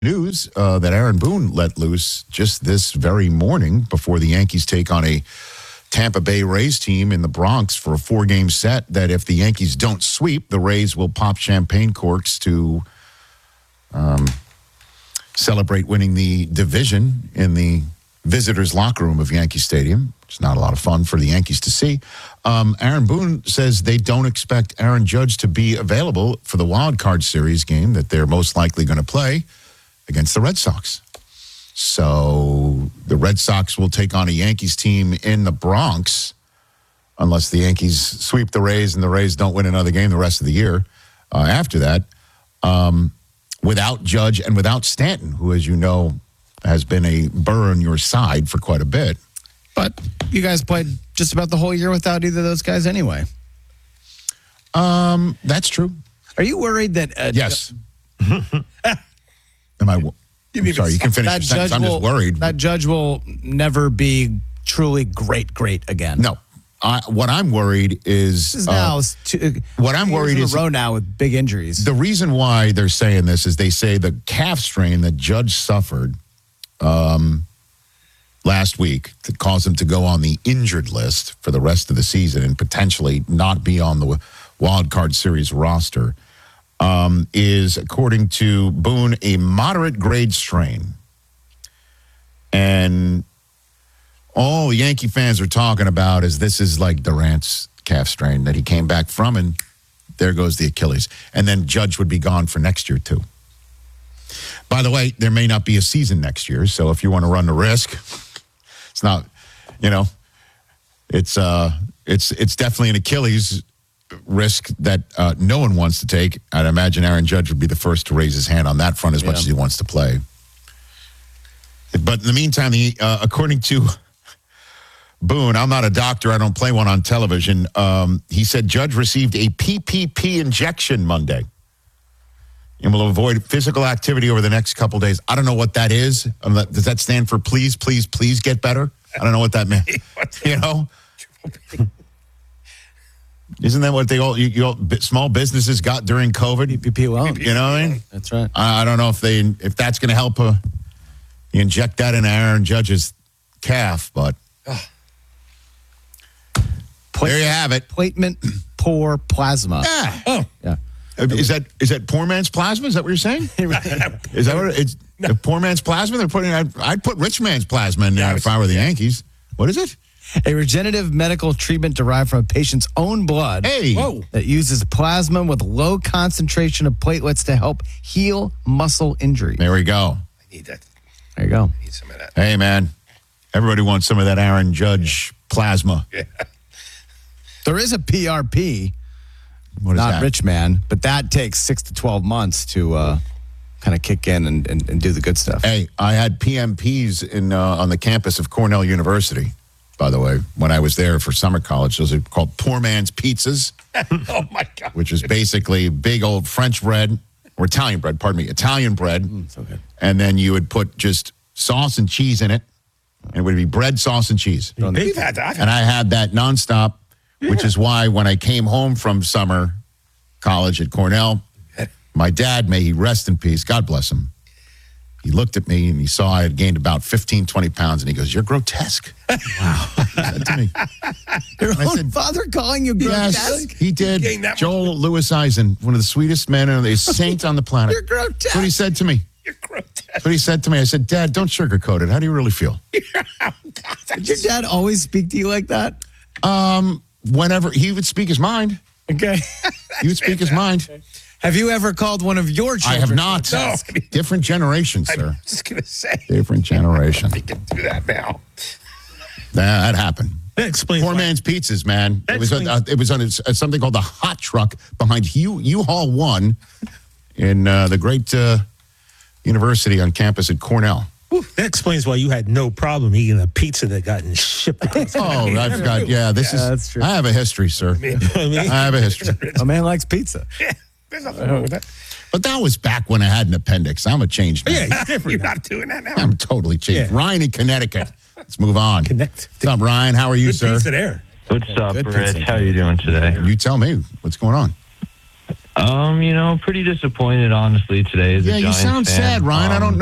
News that Aaron Boone let loose just this very morning before the Yankees take on a Tampa Bay Rays team in the Bronx for a 4-game set, that if the Yankees don't sweep, the Rays will pop champagne corks to celebrate winning the division in the visitors' locker room of Yankee Stadium. It's not a lot of fun for the Yankees to see. Aaron Boone says they don't expect Aaron Judge to be available for the wild card series game that they're most likely going to play against the Red Sox. So the Red Sox will take on a Yankees team in the Bronx unless the Yankees sweep the Rays and the Rays don't win another game the rest of the year. After that, without Judge and without Stanton, who, as you know, has been a burr on your side for quite a bit. But you guys played just about the whole year without either of those guys anyway. That's true. Are you worried that... Yes. Am I... I'm sorry, you can finish your sentence. I'm just worried. That Judge will never be truly great again. No. What I'm worried is... what I'm worried is... in a row now with big injuries. The reason why they're saying this is they say the calf strain that Judge suffered last week that caused him to go on the injured list for the rest of the season and potentially not be on the wild card series roster is, according to Boone, a moderate grade strain. And all Yankee fans are talking about is this is like Durant's calf strain that he came back from, and there goes the Achilles. And then Judge would be gone for next year, too. By the way, there may not be a season next year, so if you want to run the risk, it's not, it's definitely an Achilles risk that no one wants to take. I'd imagine Aaron Judge would be the first to raise his hand on that front as much as he wants to play. But in the meantime, according to Boone, I'm not a doctor. I don't play one on television. He said Judge received a PPP injection Monday and will avoid physical activity over the next couple days. I don't know what that is. Does that stand for please, please, please get better? I don't know what that meant. Isn't that what they all small businesses got during COVID? PPP loan. You know what I mean? That's right. I don't know if that's going to help you inject that in Aaron Judge's calf, but there you have it. Platelet poor plasma. Yeah. Oh. Yeah. Is that poor man's plasma? Is that what you're saying? Is that what it's the poor man's plasma? They're putting. I'd put rich man's plasma in there if I were the Yankees. What is it? A regenerative medical treatment derived from a patient's own blood. Hey. That uses plasma with low concentration of platelets to help heal muscle injury. There we go. I need that. There you go. I need some of that. Hey, man. Everybody wants some of that Aaron Judge plasma. Yeah. There is a PRP. What is Not that? rich man, but that takes 6 to 12 months to kind of kick in and do the good stuff. Hey, I had PMPs on the campus of Cornell University, by the way, when I was there for summer college. Those are called poor man's pizzas. Oh, my God. Which is basically big old French bread, or Italian bread, Italian bread. So good. And then you would put just sauce and cheese in it. And it would be bread, sauce, and cheese. We've had that. And I had that nonstop, which is why when I came home from summer college at Cornell, my dad, may he rest in peace, God bless him, he looked at me and he saw I had gained about 15, 20 pounds, and he goes, "You're grotesque." Wow. He said to me. Your own father calling you grotesque? Yes, he did. gained that Joel Louis Eisen, one of the sweetest men and a saint on the planet. You're grotesque. That's what he said to me. You're grotesque. That's what he said to me. I said, "Dad, don't sugarcoat it. How do you really feel?" Did your dad always speak to you like that? Whenever he would speak his mind. Okay. He would speak his mind. Have you ever called one of your children? I have not. No. Different generation, sir. I'm just going to say. Different generation. We can do that now. That happened. That explains Poor why. man's pizzas, man. That It was on something called the Hot Truck behind U-Haul 1 in the great university on campus at Cornell. Whew, that explains why you had no problem eating a pizza that got shipped. I've got, that's true. I have a history, sir. I have a history. A man likes pizza. Yeah. There's nothing wrong with that. But that was back when I had an appendix. I'm a changed man. Yeah, he's different. You're not doing that now. I'm totally changed. Yeah. Ryan in Connecticut. Let's move on. Connect. What's up, Ryan? How are you, Good sir? pizza there. What's up, Good Rich? pizza. How you doing today? You tell me. What's going on? Pretty disappointed, honestly, today. As a Yeah, you Giants sound fan. sad, Ryan. I don't know.